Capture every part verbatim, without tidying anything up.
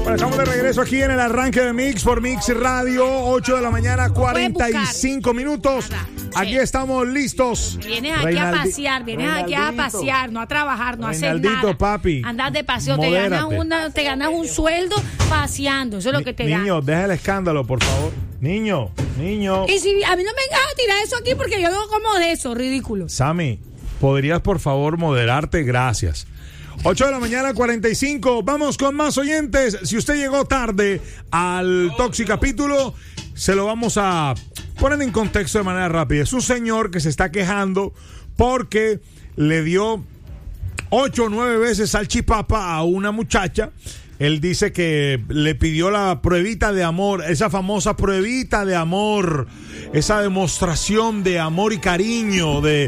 Bueno, estamos de regreso aquí en el arranque de Mix por Mix Radio, ocho de la mañana, cuarenta y cinco minutos. Aquí estamos listos. Vienes aquí Reinaldi- a pasear, vienes aquí a pasear, no a trabajar, no a hacer nada. Papi. Andas de paseo, te ganas, una, te ganas un sueldo paseando, eso es lo que te ganas. Niño, deja el escándalo, por favor. Niño, niño. Y si a mí no me vengas a tirar eso aquí porque yo no como de eso, ridículo. Sammy, ¿podrías por favor moderarte? Gracias. ocho de la mañana, cuarenta y cinco. Vamos con más oyentes. Si usted llegó tarde al Toxicapítulo, se lo vamos a poner en contexto de manera rápida. Es un señor que se está quejando porque le dio ocho o nueve veces salchipapa a una muchacha. Él dice que le pidió la pruebita de amor, esa famosa pruebita de amor, esa demostración de amor y cariño, de...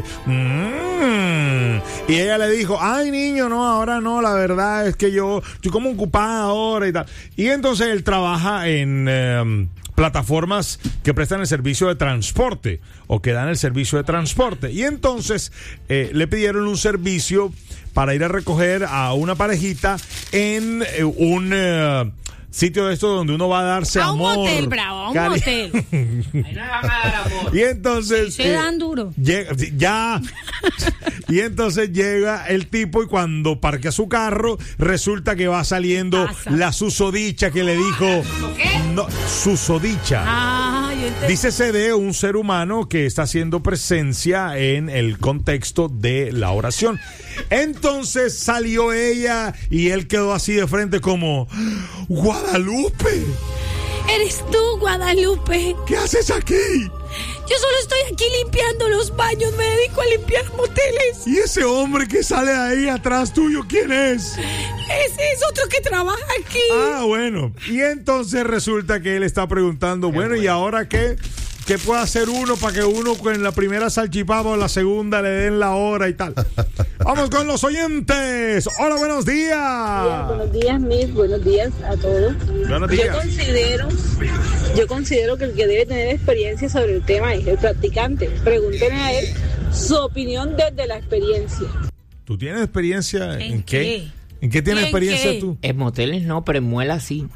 Mmm, y ella le dijo, ay niño, no, ahora no, la verdad es que yo estoy como ocupada ahora y tal. Y entonces él trabaja en... Eh, plataformas que prestan el servicio de transporte o que dan el servicio de transporte. Y entonces eh, le pidieron un servicio para ir a recoger a una parejita en eh, un eh, sitio de esto donde uno va a darse a amor. A un motel, Bravo, a un cari- motel. Ahí no le van a dar amor. Y entonces... Se eh, dan duro. Llega, ya... Y entonces llega el tipo y cuando parquea su carro, resulta que va saliendo Pasa. la susodicha que le dijo... ¿Qué? No, susodicha. Ah, yo entendí. Dícese de un ser humano que está haciendo presencia en el contexto de la oración. Entonces salió ella y él quedó así de frente como... ¡Guadalupe! Eres tú, Guadalupe. ¿Qué haces aquí? Yo solo estoy aquí limpiando los baños, me dedico a limpiar moteles. ¿Y ese hombre que sale ahí atrás tuyo, quién es? Ese es otro que trabaja aquí. Ah, bueno. Y entonces resulta que él está preguntando, bueno, ¿y ahora qué? ¿Qué puede hacer uno para que uno con la primera salchipapa o la segunda le den la hora y tal? Vamos con los oyentes. Hola, buenos días. Bien, buenos días, Miss. Buenos días a todos. Buenos días. Yo considero, yo considero que el que debe tener experiencia sobre el tema es el practicante. Pregúntenle a él su opinión desde la experiencia. ¿Tú tienes experiencia en, ¿En qué? qué? ¿En qué tienes ¿En experiencia qué? tú? En moteles no, pero en muelas sí.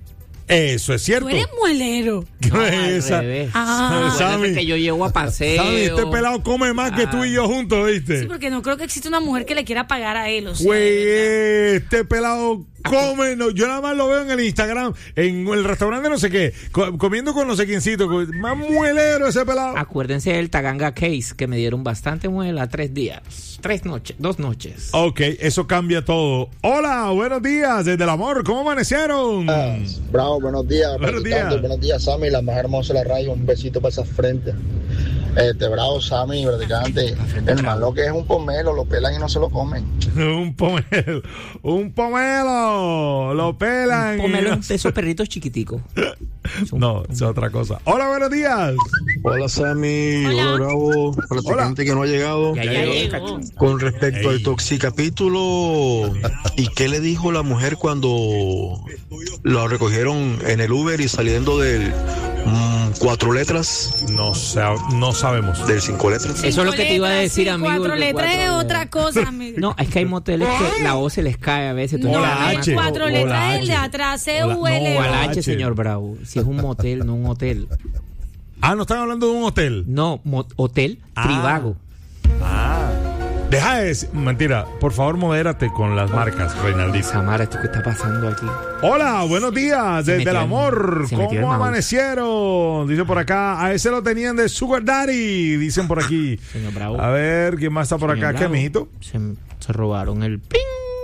Eso es cierto. Tú eres muelero. ¿Qué No, es al esa? revés. Ah. Acuérdate que yo llevo a paseo. Sammy, este pelado come más que tú y yo juntos, ¿viste? Sí, porque no creo que exista una mujer que le quiera pagar a él. O sea, Güey, este pelado come, no, yo nada más lo veo en el Instagram, en el restaurante no sé qué, co- comiendo con no sé quiéncito, más muelero ese pelado. Acuérdense del Taganga Case, que me dieron bastante muela, tres días, tres noches, dos noches. Ok, eso cambia todo. Hola, buenos días, desde el amor, ¿cómo amanecieron? Ah, bravo, buenos días. Buenos días. Buenos días, Sammy, la más hermosa de la radio. Un besito para esa frente. Este, bravo, Sammy, practicante. El malo que es un pomelo, lo pelan y no se lo comen. un pomelo, un pomelo, lo pelan. Pomelo de esos perritos chiquiticos. No, es otra cosa. Hola, buenos días. Hola, Sammy. Hola. Hola, Bravo. Practicante que no ha llegado. Ya ya llegó. llegó. Con respecto Ey. al toxicapítulo, ¿y qué le dijo la mujer cuando lo recogieron en el Uber y saliendo del mm, cuatro letras, No, sa- no sabemos. del cinco letras? Eso es lo que te iba a decir, sí, amigo. Cuatro el de letras es cuatro- otra cosa, amigo. No, es que hay moteles que la O se les cae a veces. tú No, no la la el H. cuatro O la letras es el de H. atrás, C O la- U L. no, O a la H. H, señor Bravo. Si es un motel, no un hotel. Ah, no están hablando de un hotel. No, mo- hotel Ah. Trivago. Ah. Deja de decir, mentira, por favor modérate con las marcas, Reinaldito. Samara, ¿esto qué está pasando aquí? Hola, buenos días, Se desde metió el el- amor, se metió el ¿cómo mouse. amanecieron? Dice por acá, a ese lo tenían de Sugar Daddy, dicen por aquí. Señor Bravo. A ver, ¿quién más está por Señor acá? ¿Qué, Bravo, mijito? Se, se robaron el ping.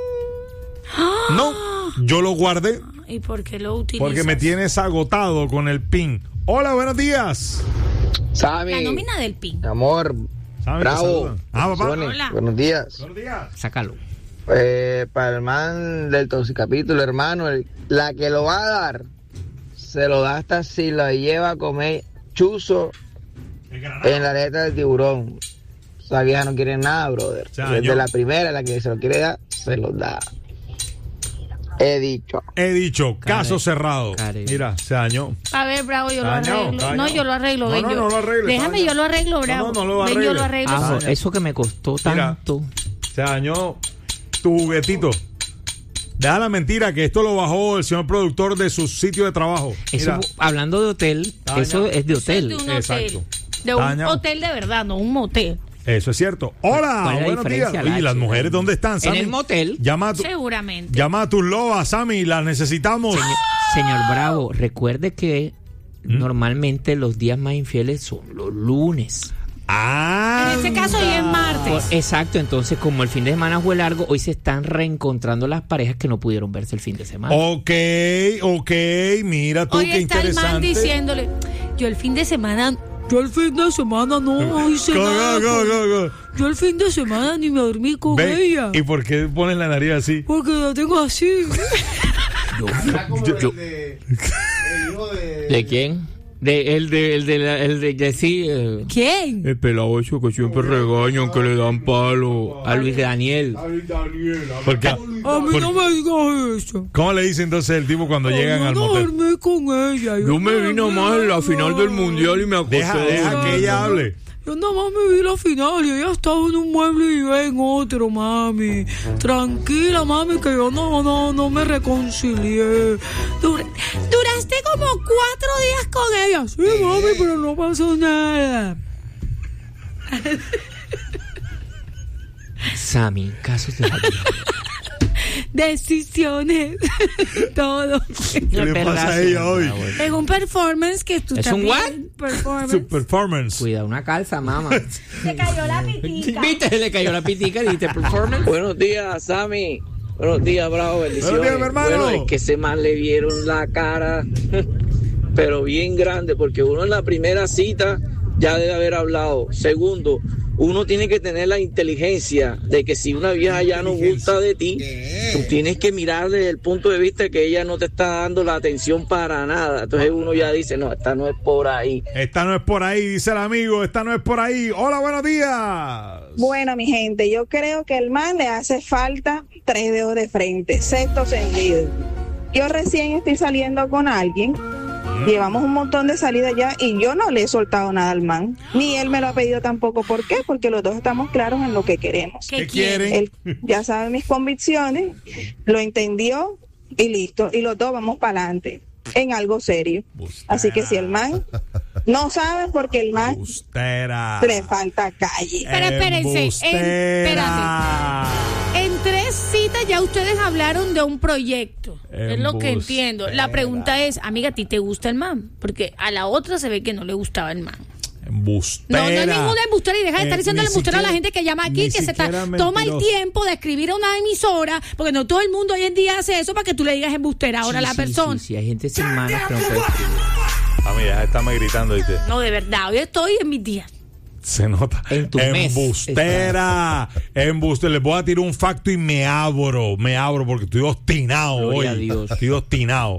No, yo lo guardé ¿Y por qué lo utilizas? porque me tienes agotado con el pin. Hola, buenos días. Sammy, La nómina del P I N. amor, Sammy, te bravo. saludan. Ah, papá. Sony, Hola. buenos días. Buenos días. Sácalo. Eh, para el man del toxicapítulo, hermano, el- la que lo va a dar, se lo da hasta si lo lleva a comer chuzo en la aleta del tiburón. Esa vieja no quiere nada, brother. sea, Desde yo- la primera, la que se lo quiere dar, se lo da. He dicho. He dicho, Care- caso cerrado. care- Mira, se dañó. A ver, Bravo, yo lo Dañado, arreglo. dañado. No, yo lo arreglo. No, ven, no, yo. no lo arregles, Déjame, dañado. yo lo arreglo, No, Bravo. no, no lo Ven, yo arregles. lo arreglo. Ah, daña. eso que me costó Mira. tanto. Se dañó tu juguetito. Deja la mentira, que esto lo bajó el señor productor de su sitio de trabajo. Eso, Mira. hablando de hotel, Daña. eso es de hotel. De un hotel. Exacto. De un Daña. hotel de verdad, no un motel. Eso es cierto. Hola, ¿Cuál es la buenos días. diferencia, Oye, Lacho? las mujeres, ¿dónde están, Sammy? En el motel. Llama a, tu- Seguramente. llama a tus lobas, Sammy, las necesitamos. Señor Bravo, recuerde que ¿Mm? normalmente los días más infieles son los lunes. Ah. En este caso hoy es martes. Por- exacto, entonces como el fin de semana fue largo, hoy se están reencontrando las parejas que no pudieron verse el fin de semana. Ok, ok, mira tú Hoy qué está el man interesante. diciéndole, yo el fin de semana, yo el fin de semana no hice Go, nada. go, con- go, go. Yo el fin de semana ni me dormí con Ve, ella. ¿y por qué pones la nariz así? Porque la tengo así. Yo- ¿De quién? De, el de, el de, la- el de, de sí, eh, ¿Quién? el pelado ese que siempre regañan, que le dan palo a Luis Daniel. Porque, A mí por- no me digas eso. ¿Cómo le dice entonces el tipo cuando llegan yo al no motel? dormí con ella. Yo me vine más en la final del mundial y me acosté. Deja, deja que ella hable. Yo nada más me vi la final y ella estaba en un mueble y yo en otro, mami. Tranquila, mami, que yo no, no, no me reconcilié. Dur- duraste como cuatro días con ella. Sí, mami, pero no pasó nada. Sammy, casos de la vida. Decisiones. Todo. ¿Qué le pasa a ella hoy? Es un performance que tú ¿Es un también- what? Performance. Su performance. Cuida una calza, mamá. Se cayó la pitica. ¿Viste? Le cayó la pitica y dijiste performance. Buenos días, Sammy. Buenos días, Bravo, bendiciones. Buenos días, mi hermano. Bueno, es que ese man le vieron la cara, pero bien grande, porque uno en la primera cita ya debe haber hablado. Segundo, uno tiene que tener la inteligencia de que si una vieja ya no gusta de ti, tú tienes que mirar desde el punto de vista que ella no te está dando la atención para nada. Entonces uno ya dice, no, esta no es por ahí. Esta no es por ahí, dice el amigo. Esta no es por ahí. Hola, buenos días. Bueno, mi gente, yo creo que el man le hace falta tres dedos de frente, sexto sentido. Yo recién estoy saliendo con alguien, llevamos un montón de salidas ya y yo no le he soltado nada al man, ni él me lo ha pedido tampoco. ¿Por qué? Porque los dos estamos claros en lo que queremos. ¿Qué ¿Qué quieren? Él ya sabe mis convicciones, lo entendió y listo. Y los dos vamos para adelante en algo serio. Así que si el man no sabe, porque el man Bustera. le falta calle. Pero espérense, en- Embustera. En tres citas ya ustedes hablaron de un proyecto. Es lo que Embustera. entiendo. La pregunta es, amiga, ¿a ti te gusta el man? Porque a la otra se ve que no le gustaba el man. Embustera. No, no es ninguna embustera y deja de estar Eh, diciendo ni embustera a la siquiera- gente que llama aquí, ni que se está, siquiera toma el mentiroso. tiempo de escribir a una emisora, porque no todo el mundo hoy en día hace eso para que tú le digas embustera ahora a la Sí, persona. Sí, sí, hay gente sin manos que no puede escribir. A mí ya está me gritando, ¿viste? No, de verdad, hoy estoy en mis días. Se nota. En tu mes Embustera. Embustera. Les voy a tirar un facto y me abro. Me abro porque estoy obstinado Gloria hoy. a Dios. Estoy obstinado.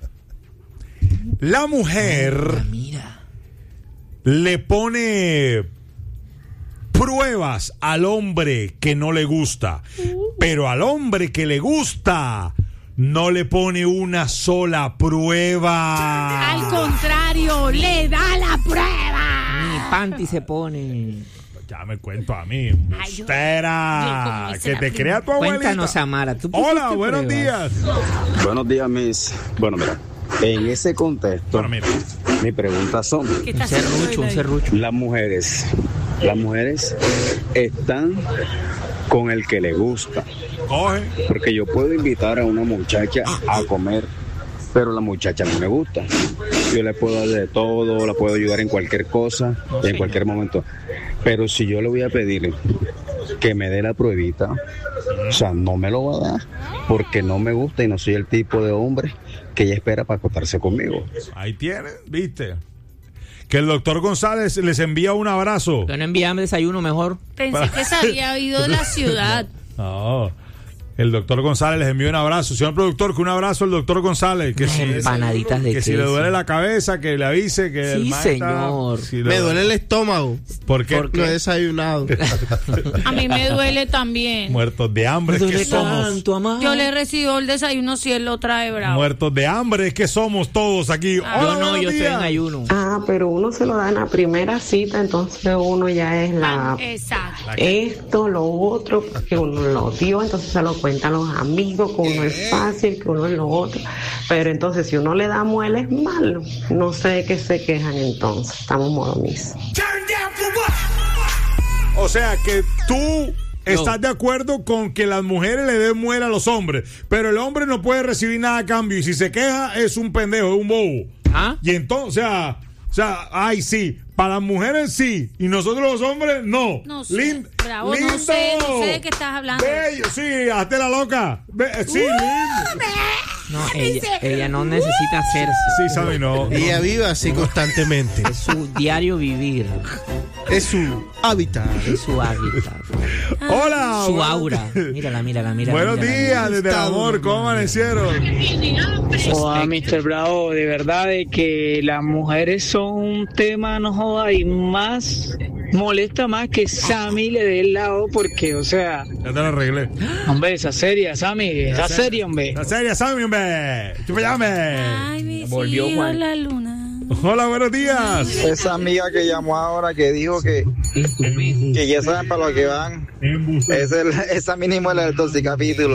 La mujer Mira. le pone pruebas al hombre que no le gusta, pero al hombre que le gusta no le pone una sola prueba. Al contrario, le da la prueba. Mi panty se pone. Ya me cuento a mí. Ay, yo- Embustera. yo como Que esa te la crea tu abuelita. Cuéntanos, Samara. ¿tú Hola, pusiste buenos pruebas? días. Buenos días, mis. Bueno, mira, en ese contexto, Bueno, mira. mi pregunta son: ¿Qué Un está haciendo serrucho, un él ahí? serrucho. las mujeres, las mujeres están con el que le gusta, Coge. porque yo puedo invitar a una muchacha a comer, pero la muchacha no me gusta. Yo le puedo dar de todo, la puedo ayudar en cualquier cosa, y en cualquier momento. Pero si yo le voy a pedir que me dé la pruebita, o sea, no me lo va a dar, porque no me gusta y no soy el tipo de hombre que ella espera para acostarse conmigo. Ahí tienen, ¿viste? Que el doctor González les envía un abrazo. Que no envíame desayuno mejor. Pensé que se había ido de la ciudad. No. El doctor González les envía un abrazo. Señor productor, que un abrazo al doctor González. Que Unas si, empanaditas de que si le queso. duele la cabeza, que le avise que el Sí, maestro- señor. si le Me duele el estómago. ¿Por qué? ¿Por No he desayunado. A mí me duele también. Muertos de hambre es que Duele somos. tanto, amar. Yo le recibo el desayuno si él lo trae, bravo. Muertos de hambre es que somos todos aquí. Ah. Hola, Yo no, buenos yo estoy en días. ayuno. nada, pero uno se lo da en la primera cita, entonces uno ya es la... Exacto. Esto, lo otro, porque uno lo dio, entonces se lo cuentan los amigos, que uno es fácil, que uno es lo otro. Pero entonces si uno le da muela es malo. No sé de qué se quejan entonces. Estamos modomis. O sea que tú estás de acuerdo con que las mujeres le den muela a los hombres, pero el hombre no puede recibir nada a cambio y si se queja es un pendejo, es un bobo. ¿Ah? Y entonces, o sea, o sea, ay sí, para las mujeres sí y nosotros los hombres no. No sé. Lind- Bravo, lindo. no sé, no sé de qué estás hablando. Bello, sí, hazte la loca. Be- sí, lindo. No, ella, ella no necesita hacerse. Sí, Sammy, no. Ella vive así constantemente. Es su diario vivir. Es su hábitat. Es su hábitat. Hola. Su buenos- aura. Mírala, mírala, mírala. Buenos mírala, días, mírala. desde el amor, ¿cómo amanecieron? Joda, mister Bravo, de verdad de que las mujeres son un tema, no joda, y más molesta más que Sammy le dé el lado porque, o sea, Ya te lo arreglé. hombre, esa seria, Sammy, esa seria, hombre. La serie, Sammy, hombre. Chúpame. Ay, mi Volvió hijos, Juan. la luna. Hola, buenos días. Esa amiga que llamó ahora que dijo que, que ya saben para lo que van. Es el, esa mínimo es el Toxicapítulo.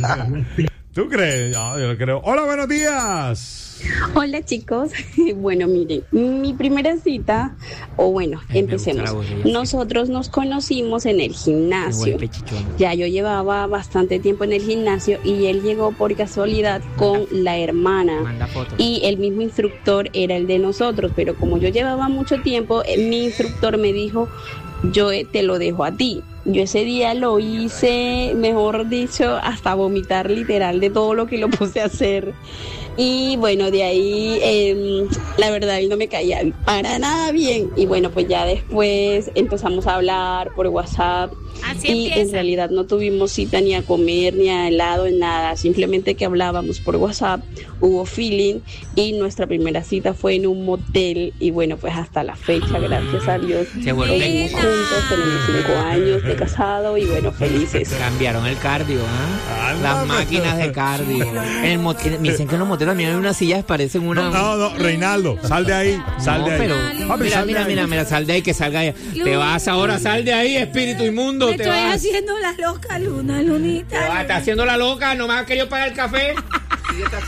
¿Tú crees? No, yo lo creo. Hola, buenos días. Hola chicos, bueno miren, mi primera cita, o bueno, Ay, me empecemos. gusta la voz de ella, sí. Nosotros nos conocimos en el Me gimnasio. vuelve chichona. Ya yo llevaba bastante tiempo en el gimnasio y él llegó por casualidad con la hermana. Manda fotos. Y el mismo instructor era el de nosotros, pero como yo llevaba mucho tiempo, eh, mi instructor me dijo, yo eh, te lo dejo a ti. Yo ese día lo hice, mejor dicho, hasta vomitar literal de todo lo que lo puse a hacer. Y bueno, de ahí eh, la verdad él no me caía para nada bien. Y bueno, pues ya después empezamos a hablar por WhatsApp. Así Y empieza. en realidad no tuvimos cita ni a comer, ni a helado, ni nada. Simplemente que hablábamos por WhatsApp, hubo feeling y nuestra primera cita fue en un motel. Y bueno, pues hasta la fecha, gracias a Dios, Se vuelve seguimos Nena. juntos, tenemos cinco años de casado y bueno, felices. Cambiaron el cardio, ¿ah? Anda, Las pues. máquinas de cardio. En el motel- me dicen que en los moteles también hay unas sillas que parecen una. No, no, Reinaldo, sal de ahí, sal No, de ahí. pero Papi, mira, sal de mira, ahí. mira, mira, sal de ahí, que salga ahí. Te vas ahora, sal de ahí, espíritu inmundo. Me Te estoy vas. haciendo la loca, Luna, Lunita. Te vas, estás haciendo la loca, no me has querido pagar el café.